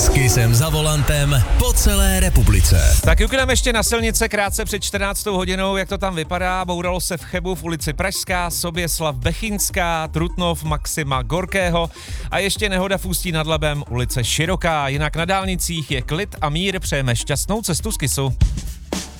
S Kissem za volantem po celé republice. Tak jukineme ještě na silnice krátce před 14. hodinou, jak to tam vypadá. Bouralo se v Chebu v ulici Pražská, Soběslav Bechyňská, Trutnov Maxima Gorkého a ještě nehoda v Ústí nad Labem, ulice Široká. Jinak na dálnicích je klid a mír, přejeme šťastnou cestu z Kissu.